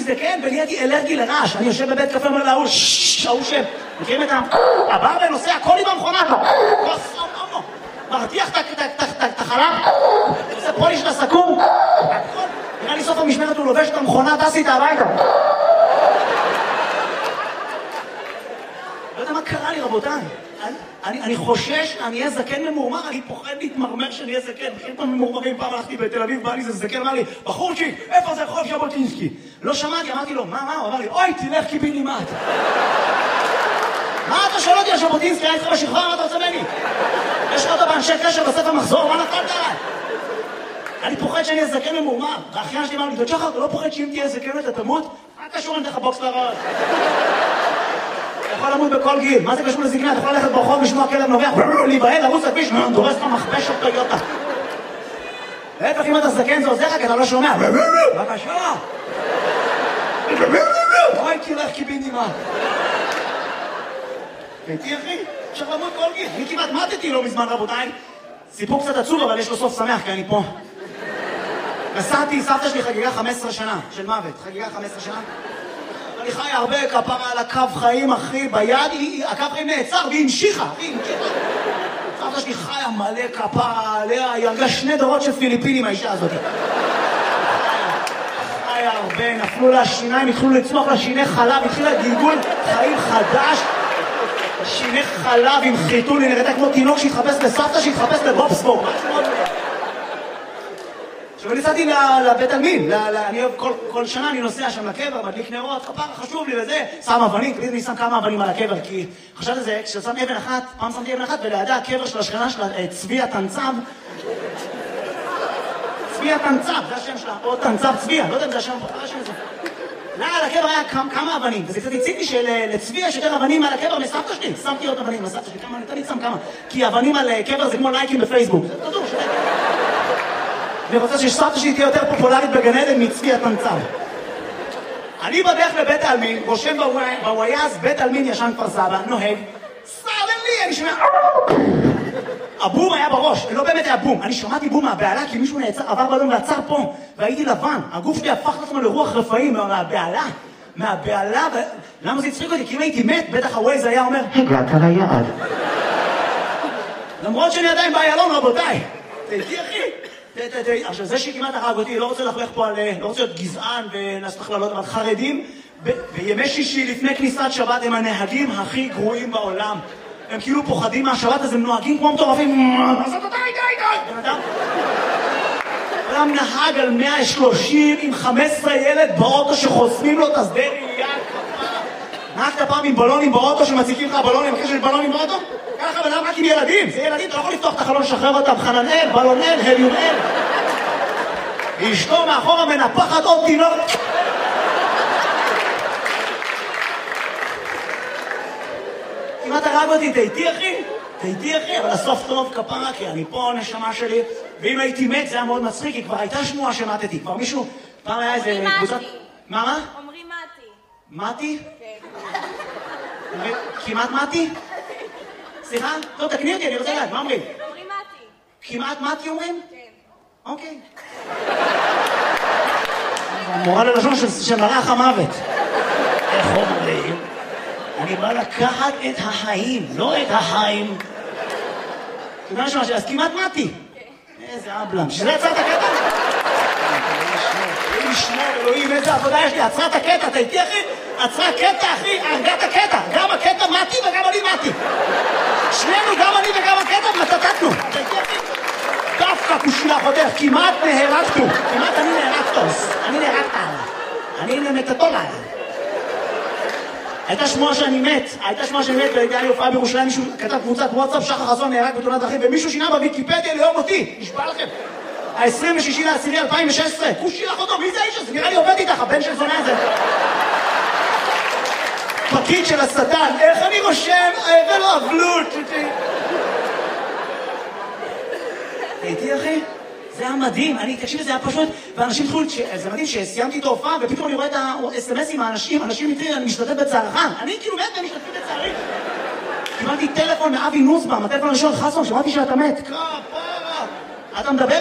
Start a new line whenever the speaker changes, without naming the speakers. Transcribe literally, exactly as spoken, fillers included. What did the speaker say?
זקן ונהייתי אלרגי לרעש. אני יושב בבית קפה, אומר להוא, ששש, ההוא שב. מכירים את ה... הבא ונוסע הכל עם המכונה. מרתיח את החלב, עושה פוליש לסכו"ם. נראה לי סוף המשמרת הוא לובש את המכונה, טס איתה הביתה. לא יודע מה קרה לי, רבותיי. אני, אני חושש, אני אהיה זקן ממורמר, אני פוחד להתמרמר שאני אהיה זקן. בכלל פעם ממורמרים, פעם הלכתי בתל אביב, בא לי זה זקן, אמר לי, בחורצ'יק, איפה זה רחוב ז'בוטינסקי? לא שמעתי, אמרתי לו, מה, מה? הוא אמר לי, אוי, תלך קיבינימט. מה אתה שואל אותי על ז'בוטינסקי? היה איתך בשכבה, מה אתה רוצה ממני? יש לך אותו באנשי קשר בספר מחזור, מה נפלת עליי? אני פוחד שאני אהיה זקן ממורמר. והאחיין שלי אמר לי, דוד שחר, אתה לא פוחד שאם תהיה זקן אתה תמות? מה קשור אני דרך הבוקס לרעש? אתה יכול למות בכל גיל, מה זה קשור לזקנה? אתה יכול ללכת ברחוב, לשמוע כלב נובח, להיבהל, לרוץ לכביש, דורס לך מכבש או טויוטה. להפך, אם אתה זקן זה עוזר לך, כי אתה לא שומע. בבקשה. אוי, תלך קיבינימט. ואיתי אחי, אפשר למות כל גיל. אני כמעט מתתי לא מזמן, רבותיי. סיפור קצת עצוב, אבל יש לו סוף שמח, כי אני פה. נסעתי, סבתא שלי חגיגה חמש עשרה שנה של מוות, חגיגה חמש עשרה שנה. אני חי הרבה כפרה על הקו חיים, אחי, ביד, הקו חיים נעצר והיא המשיכה, היא המשיכה. סבתא שלי חיה מלא כפרה עליה, היא הרגה שני דורות של פיליפינים, האישה הזאת. חיה הרבה, נפלו לה שיניים, התחילו לצמוח לה שיני חלב, התחילה גלגול חיים חדש. שיני חלב עם חיתול, היא נראתה כמו תינוק שהתחפש לסבתא, שהתחפש לבובספורט. עכשיו, נסעתי לבית עלמין, אני אוהב, כל שנה אני נוסע שם לקבר, מדליק נרות, כפרה חשוב לי וזה, שם אבנים, תמיד אני שם כמה אבנים על הקבר, כי חשבתי על זה, כששם אבן אחת, פעם שמתי אבן אחת, ולידה הקבר של השכנה שלה, צבי התנצב, צבי התנצב, זה השם שלה, או תנצב צביה, לא יודע אם זה השם, זה השם הזה. לא, על הקבר היה כמה אבנים, וזה קצת הציג לי שלצבי יש יותר אבנים על הקבר מסבתא שלי, שמתי עוד אבנים לסבתא שלי, כמה, אני תמיד שם כמה, כי אבנים על קבר זה כמו לייקים בפייסבוק, זה תדעו, שלי. אני רוצה שסבתא שלי תהיה יותר פופולרית בגן עדן מצבי התנצב. אני בדרך לבית העלמין, רושם בוויאז, בית העלמין ישן כפר סבא, נוהג, סלם לי, אני שומע... הבום היה בראש, לא באמת היה בום, אני שמעתי בום מהבעלה כי מישהו נעצר, עבר בלום ועצר פה, והייתי לבן, הגוף שלי הפך לעצמו לרוח רפאים מהבעלה, מהבעלה, ו... למה זה הצחיק אותי? כי אם הייתי מת, בטח הווייז היה אומר, הגעת ליעד. למרות שאני עדיין באיילון, רבותיי. תהייתי אחי. עכשיו זה שכמעט הרג אותי, לא רוצה לחלך פה על, לא רוצה להיות גזען ולעשות הכללות, אבל חרדים, בימי שישי לפני כניסת שבת הם הנהגים הכי גרועים בעולם. הם כאילו פוחדים מהשבת, אז הם נוהגים כמו מטורפים. אז אתה די, די, די. אדם נהג על מאה ושלושים עם חמש עשרה ילד באוטו שחוסמים לו את השדה ראייה. נהגת פעם עם בלונים באוטו שמציקים לך בלונים, אחרי שיש בלונים באוטו? ככה בן אדם רק עם ילדים. זה ילדים, אתה לא יכול לפתוח את החלון, לשחרר אותם. חננאל, בלונאל, הליונאל. אשתו מאחורה מנפחת עוד תינוק. כמעט הרג אותי, תהייתי אחי, תהייתי אחי, אבל הסוף טוב כפרה, כי אני פה נשמה שלי, ואם הייתי מת זה היה מאוד מצחיק, כי כבר הייתה שמועה שמתתי, כבר מישהו, פעם היה איזה...
אומרים מתי.
מה מה?
אומרים מתי.
מתי?
כן.
כמעט מתי? סליחה? לא, תקני אותי, אני רוצה לדעת, מה אומרים?
אומרים מתי.
כמעט מתי אומרים?
כן.
אוקיי. מורה ללשון של מלאך המוות. איך אומרים? אני בא לקחת את החיים, לא את החיים. אתה יודע משהו, אז כמעט מתי. איזה אבלם. שזה יצר את הקטע? אלוהים ישמור, אלוהים, איזה עבודה יש לי. עצרה את הקטע, אתה איתי אחי? עצרה קטע אחי, הרגה את הקטע. גם הקטע מתי וגם אני מתי. שנינו, גם אני וגם הקטע, מתתתנו. אתה איתי אחי? דווקא כושילה חותך, כמעט נהרגתו. כמעט אני נהרגתוס. אני נהרגת עליו. אני נמתתו עליו. הייתה שמועה שאני מת, הייתה שמועה שאני מת, והייתה לי הופעה בירושלים, מישהו כתב קבוצת וואטסאפ, שחר חסון נהרג בתאונת דרכים, ומישהו שינה בוויקיפדיה ליום אותי, נשבע לכם. ה-עשרים ושישי לעשירי אלפיים ושש עשרה, כושי לך אותו, מי זה האיש הזה? נראה לי עובד איתך, הבן של זונה הזה. פקיד של השטן, איך אני רושם? ולא אבלות. הייתי אחי? זה היה מדהים, אני, תקשיב, זה היה פשוט, ואנשים התחילו, זה מדהים שסיימתי את ההופעה, ופתאום אני רואה את ה-אס אם אסים מהאנשים, אנשים מתחילים, אני משתתף בצערך, אני כאילו מת והם משתתפים בצערי. קיבלתי טלפון מאבי נוסבאום, הטלפון הראשון, חסון, שמעתי שאתה מת. כפרה, אתה מדבר